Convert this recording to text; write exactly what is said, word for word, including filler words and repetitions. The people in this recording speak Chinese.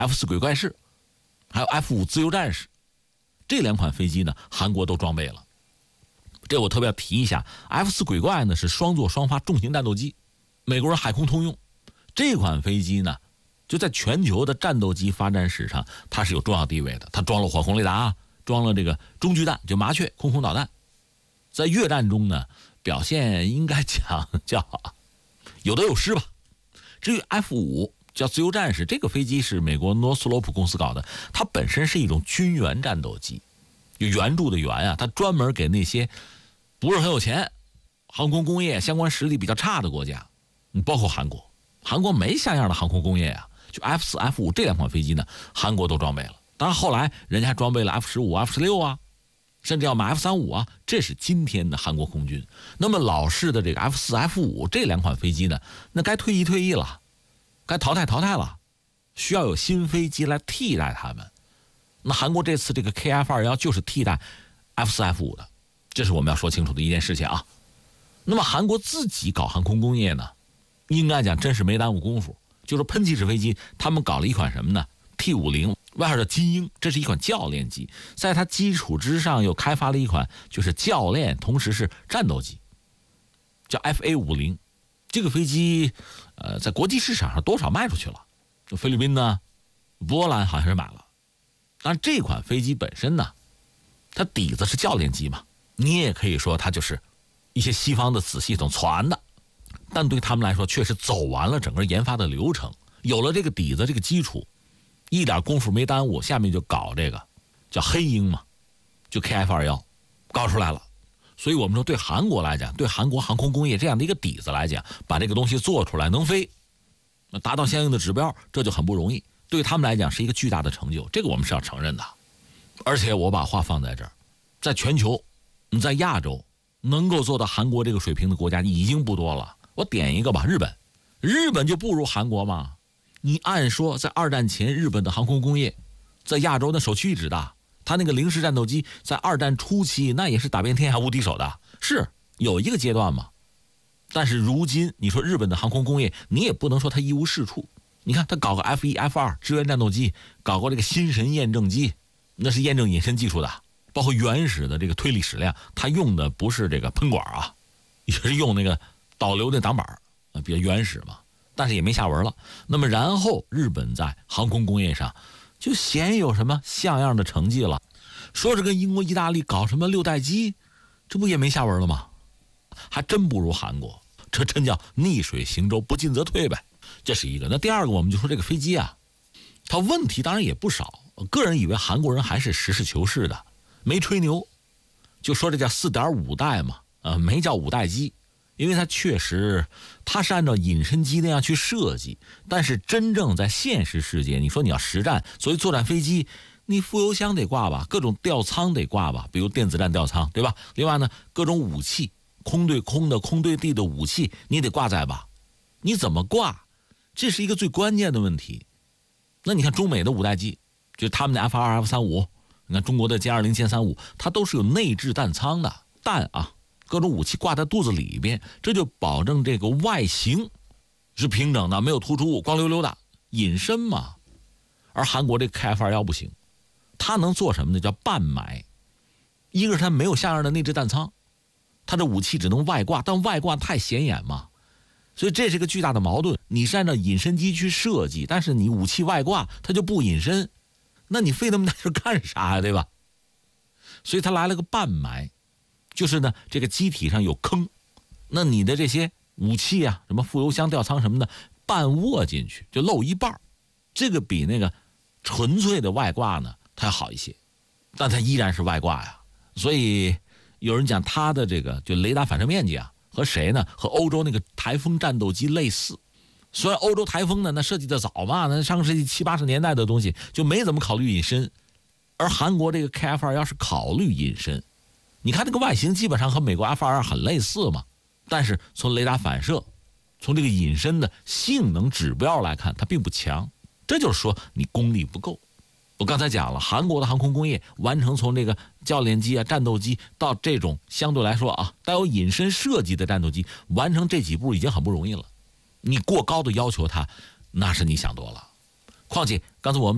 F 四鬼怪式，还有 F 五自由战士，这两款飞机呢，韩国都装备了。这我特别要提一下 ，F 四鬼怪呢是双座双发重型战斗机，美国人海空通用。这款飞机呢，就在全球的战斗机发展史上，它是有重要地位的。它装了火控雷达，装了这个中距弹，就麻雀空空导弹。在越战中呢，表现应该讲叫有得有失吧。至于 F 五叫自由战士，这个飞机是美国诺斯罗普公司搞的，它本身是一种军援战斗机，有援助的援啊，它专门给那些不是很有钱、航空工业相关实力比较差的国家，包括韩国。韩国没像样的航空工业啊，就 F 四、F 五这两款飞机呢，韩国都装备了。当然后来人家还装备了 F 十五、F 十六啊，甚至要买 F 三五啊，这是今天的韩国空军。那么老式的这个 F 四、F 五这两款飞机呢，那该退役退役了，该淘汰淘汰了，需要有新飞机来替代它们。那韩国这次这个 K F 二十一 就是替代 F 四、F 五的，这是我们要说清楚的一件事情啊。那么韩国自己搞航空工业呢，应该讲真是没耽误功夫。就是喷气式飞机，他们搞了一款什么呢 ？T 五十，外号叫金鹰，这是一款教练机，在它基础之上又开发了一款就是教练，同时是战斗机，叫 F A 五十。这个飞机，呃，在国际市场上多少卖出去了？就菲律宾呢，波兰好像是买了。但这款飞机本身呢，它底子是教练机嘛，你也可以说它就是一些西方的子系统传的。但对他们来说，确实走完了整个研发的流程，有了这个底子、这个基础，一点功夫没耽误，下面就搞这个叫黑鹰嘛，就 K F 二十一 搞出来了。所以我们说，对韩国来讲，对韩国航空工业这样的一个底子来讲，把这个东西做出来能飞，那达到相应的指标，这就很不容易。对他们来讲是一个巨大的成就，这个我们是要承认的。而且我把话放在这儿，在全球，你在亚洲能够做到韩国这个水平的国家已经不多了。我点一个吧，日本，日本就不如韩国嘛。你按说在二战前，日本的航空工业在亚洲的首屈一指的，他那个零式战斗机在二战初期那也是打遍天下无敌手的，是有一个阶段嘛。但是如今你说日本的航空工业，你也不能说它一无是处。你看他搞个 F 一、F 二 支援战斗机，搞过这个心神验证机，那是验证隐身技术的，包括原始的这个推力矢量，他用的不是这个喷管啊，也是用那个导流的挡板，比较原始嘛，但是也没下文了。那么然后日本在航空工业上就鲜有什么像样的成绩了，说是跟英国、意大利搞什么六代机，这不也没下文了吗？还真不如韩国，这真叫逆水行舟，不进则退呗。这是一个。那第二个，我们就说这个飞机啊，它问题当然也不少。个人以为韩国人还是实事求是的，没吹牛，就说这叫 四点五 代嘛，呃，没叫五代机。因为它确实，它是按照隐身机那样去设计，但是真正在现实世界，你说你要实战，所谓作战飞机，你副油箱得挂吧，各种吊舱得挂吧，比如电子战吊舱，对吧？另外呢，各种武器，空对空的、空对地的武器，你得挂载吧？你怎么挂？这是一个最关键的问题。那你看中美的五代机，就是他们的 F 二、F 三五，你看中国的歼二零、歼三五，它都是有内置弹舱的，弹啊。各种武器挂在肚子里边，这就保证这个外形是平整的，没有突出物，光溜溜的隐身嘛。而韩国这个 K F 二十一 不行，它能做什么呢？叫半埋。一个是它没有像样的内置弹舱，它的武器只能外挂，但外挂太显眼嘛，所以这是个巨大的矛盾。你是按照隐身机去设计，但是你武器外挂它就不隐身，那你费那么大劲干啥呀？对吧？所以它来了个半埋。就是呢，这个机体上有坑，那你的这些武器啊，什么副油箱、吊舱什么的，半握进去就露一半，这个比那个纯粹的外挂呢，它要好一些，但它依然是外挂呀。所以有人讲它的这个就雷达反射面积啊，和谁呢？和欧洲那个台风战斗机类似。虽然欧洲台风呢，那设计的早嘛，那上个世纪七八十年代的东西就没怎么考虑隐身，而韩国这个 K F 二十一 是考虑隐身。你看这个外形基本上和美国 F 二十二 很类似嘛，但是从雷达反射，从这个隐身的性能指标来看，它并不强。这就是说你功力不够。我刚才讲了，韩国的航空工业完成从这个教练机啊、战斗机到这种相对来说啊带有隐身设计的战斗机，完成这几步已经很不容易了。你过高的要求它，那是你想多了。况且刚才我们